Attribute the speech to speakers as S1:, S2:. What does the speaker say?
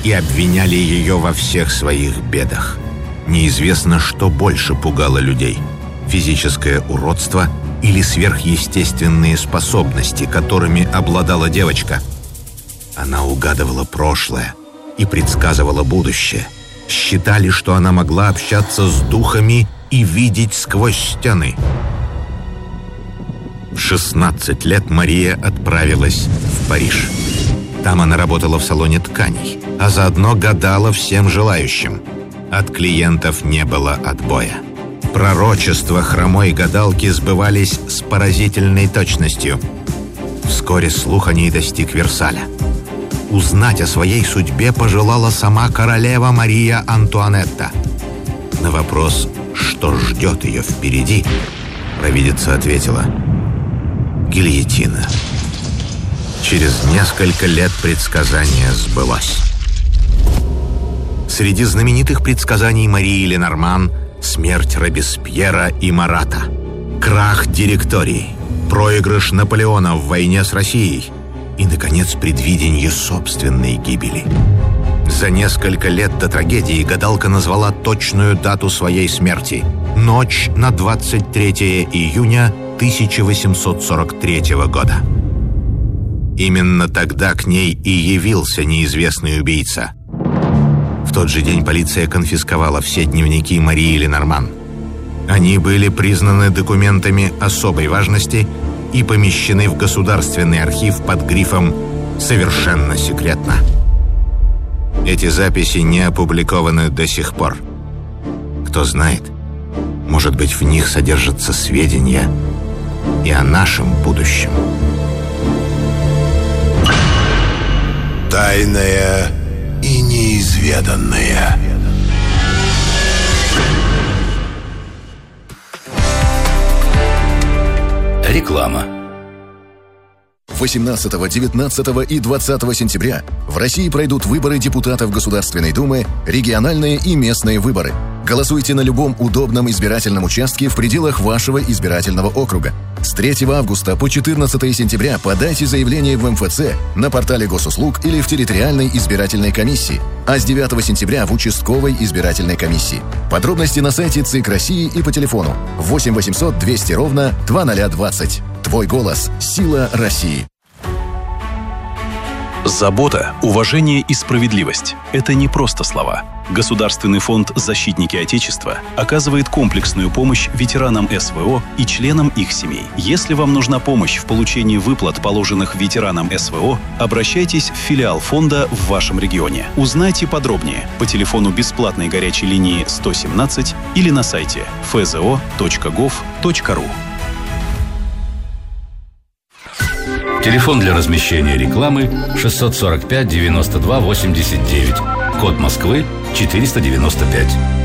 S1: и обвиняли ее во всех своих бедах. Неизвестно, что больше пугало людей – физическое уродство или сверхъестественные способности, которыми обладала девочка. Она угадывала прошлое и предсказывала будущее. Считали, что она могла общаться с духами и видеть сквозь стены. В 16 лет Мария отправилась в Париж. Там она работала в салоне тканей, а заодно гадала всем желающим. От клиентов не было отбоя. Пророчества хромой гадалки сбывались с поразительной точностью. Вскоре слух о ней достиг Версаля. Узнать о своей судьбе пожелала сама королева Мария Антуанетта. На вопрос, что ждет ее впереди, провидица ответила: гильотина. Через несколько лет предсказание сбылось. Среди знаменитых предсказаний Марии Ленорман — смерть Робеспьера и Марата, крах директории, проигрыш Наполеона в войне с Россией и, наконец, предвидение собственной гибели. За несколько лет до трагедии гадалка назвала точную дату своей смерти — ночь на 23 июня 1843 года. Именно тогда к ней и явился неизвестный убийца. В тот же день полиция конфисковала все дневники Марии Ленорман. Они были признаны документами особой важности и помещены в государственный архив под грифом «Совершенно секретно». Эти записи не опубликованы до сих пор. Кто знает, может быть, в них содержатся сведения и о нашем будущем.
S2: Тайное и неизведанное.
S3: Реклама.
S4: 18, 19 и 20 сентября в России пройдут выборы депутатов Государственной Думы, региональные и местные выборы. Голосуйте на любом удобном избирательном участке в пределах вашего избирательного округа. С 3 августа по 14 сентября подайте заявление в МФЦ, на портале госуслуг или в территориальной избирательной комиссии, а с 9 сентября в участковой избирательной комиссии. Подробности на сайте ЦИК России и по телефону 8 800 200 ровно 2020. Твой голос – сила России.
S5: Забота, уважение и справедливость – это не просто слова. Государственный фонд «Защитники Отечества» оказывает комплексную помощь ветеранам СВО и членам их семей. Если вам нужна помощь в получении выплат, положенных ветеранам СВО, обращайтесь в филиал фонда в вашем регионе. Узнайте подробнее по телефону бесплатной горячей линии 117 или на сайте fzo.gov.ru.
S3: Телефон для размещения рекламы 645 92 89. Код Москвы 495.